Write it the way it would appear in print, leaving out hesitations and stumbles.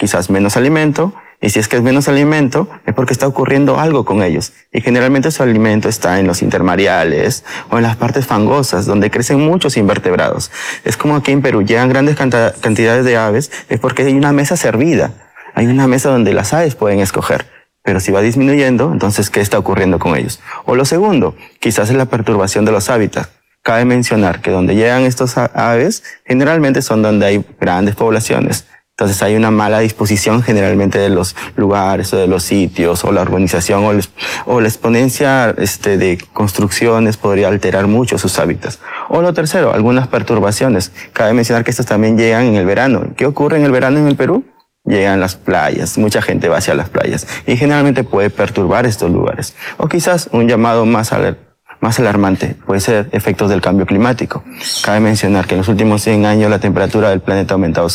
quizás menos alimento, y si es que es menos alimento, es porque está ocurriendo algo con ellos. Y generalmente su alimento está en los intermareales o en las partes fangosas, donde crecen muchos invertebrados. Es como aquí en Perú llegan grandes cantidades de aves, es porque hay una mesa servida. Hay una mesa donde las aves pueden escoger. Pero si va disminuyendo, entonces, ¿qué está ocurriendo con ellos? O lo segundo, quizás es la perturbación de los hábitats. Cabe mencionar que donde llegan estos aves, generalmente son donde hay grandes poblaciones. Entonces hay una mala disposición generalmente de los lugares o de los sitios, o la urbanización o la exponencia de construcciones podría alterar mucho sus hábitats. O lo tercero, algunas perturbaciones. Cabe mencionar que estos también llegan en el verano. ¿Qué ocurre en el verano en el Perú? Llegan las playas, mucha gente va hacia las playas y generalmente puede perturbar estos lugares. O quizás un llamado más alarmante puede ser efectos del cambio climático. Cabe mencionar que en los últimos 100 años la temperatura del planeta ha aumentado